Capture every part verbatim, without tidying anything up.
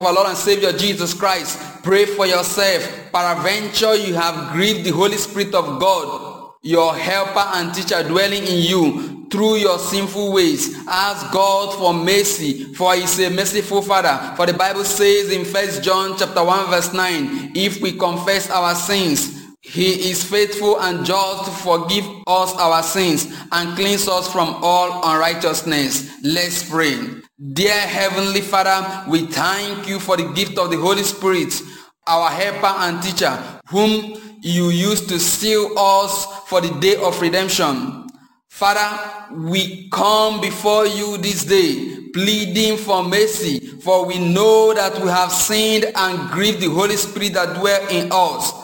our Lord and Savior Jesus Christ, pray for yourself. Peradventure you have grieved the Holy Spirit of God, your helper and teacher dwelling in you through your sinful ways. Ask God for mercy, for he is a merciful Father. For the Bible says in First John chapter one verse nine, if we confess our sins, he is faithful and just to forgive us our sins and cleanse us from all unrighteousness. Let's pray. Dear Heavenly Father, we thank you for the gift of the Holy Spirit, our helper and teacher, whom you used to seal us for the day of redemption. Father, we come before you this day, pleading for mercy, for we know that we have sinned and grieved the Holy Spirit that dwells in us.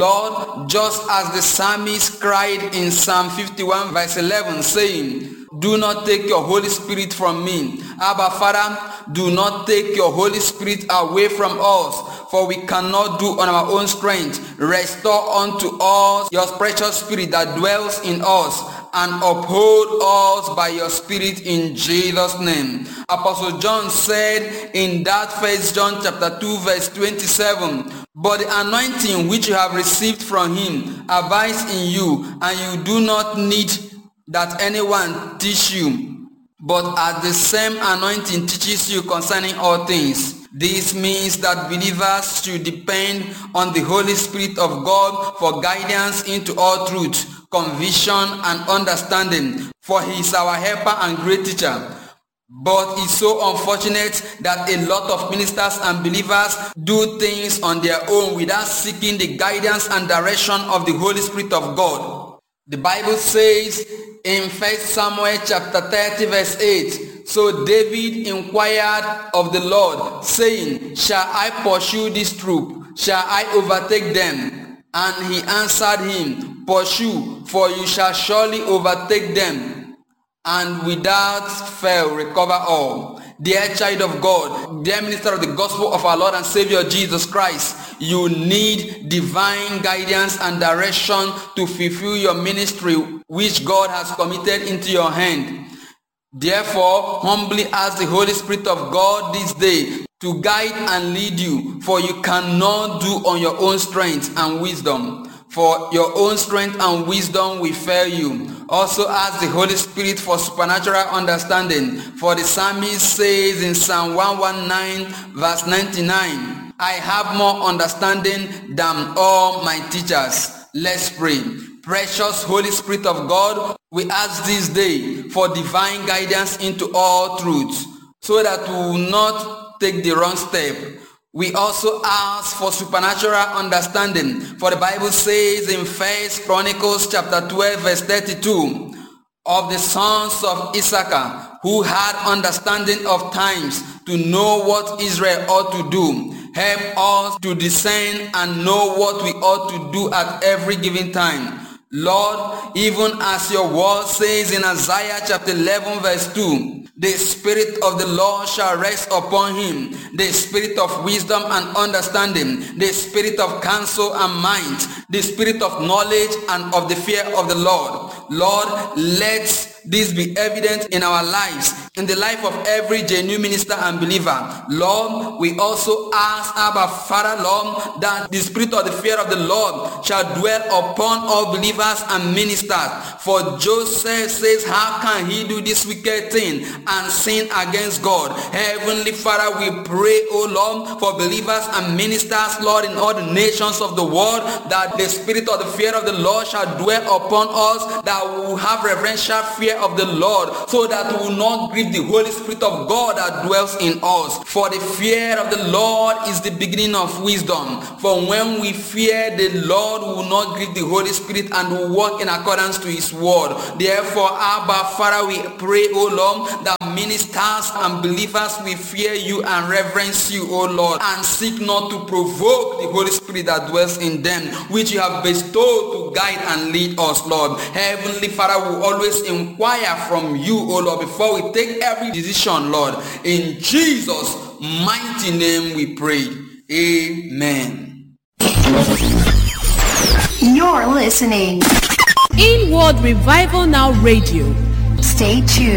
Lord, just as the psalmist cried in Psalm fifty-one verse eleven, saying, do not take your Holy Spirit from me. Abba Father, do not take your Holy Spirit away from us, for we cannot do on our own strength. Restore unto us your precious Spirit that dwells in us, and uphold us by your Spirit in Jesus' name. Apostle John said in that First John chapter two verse twenty-seven, but the anointing which you have received from him abides in you, and you do not need that anyone teach you, but as the same anointing teaches you concerning all things. This means that believers should depend on the Holy Spirit of God for guidance into all truth, conviction, and understanding, for he is our helper and great teacher. But it's so unfortunate that a lot of ministers and believers do things on their own without seeking the guidance and direction of the Holy Spirit of God. The Bible says in First Samuel chapter thirty verse eight, so David inquired of the Lord, saying, shall I pursue this troop? Shall I overtake them? And he answered him, pursue, for you shall surely overtake them, and without fail recover all. Dear child of God, dear minister of the gospel of our Lord and Savior Jesus Christ, you need divine guidance and direction to fulfill your ministry which God has committed into your hand. Therefore, humbly ask the Holy Spirit of God this day to guide and lead you, for you cannot do on your own strength and wisdom. For your own strength and wisdom will fail you. Also ask the Holy Spirit for supernatural understanding. For the psalmist says in Psalm one nineteen verse ninety-nine, I have more understanding than all my teachers. Let's pray. Precious Holy Spirit of God, we ask this day for divine guidance into all truth, so that we will not take the wrong step. We also ask for supernatural understanding, for the Bible says in First Chronicles chapter twelve verse thirty-two, of the sons of Issachar, who had understanding of times, to know what Israel ought to do. Help us to discern and know what we ought to do at every given time. Lord, even as your word says in Isaiah chapter eleven verse two, the Spirit of the Lord shall rest upon him, the Spirit of wisdom and understanding, the Spirit of counsel and might, the Spirit of knowledge and of the fear of the Lord. Lord, let this be evident in our lives, in the life of every genuine minister and believer. Lord, we also ask, Abba Father, Lord, that the Spirit of the fear of the Lord shall dwell upon all believers and ministers. For Joseph says, how can he do this wicked thing and sin against God? Heavenly Father, we pray, O Lord, for believers and ministers, Lord, in all the nations of the world, that the Spirit of the fear of the Lord shall dwell upon us, that we will have reverential fear of the Lord, so that we will not grieve the Holy Spirit of God that dwells in us. For the fear of the Lord is the beginning of wisdom. For when we fear the Lord, we will not grieve the Holy Spirit and will walk in accordance to his word. Therefore, Abba Father, we pray, O Lord, that ministers and believers will fear you and reverence you, O Lord, and seek not to provoke the Holy Spirit that dwells in them, which you have bestowed to guide and lead us, Lord. Heavenly Father, we always inquire from you, O Lord, before we take every decision, Lord. In Jesus' mighty name we pray. Amen. You're listening. Inward Revival Now Radio. Stay tuned.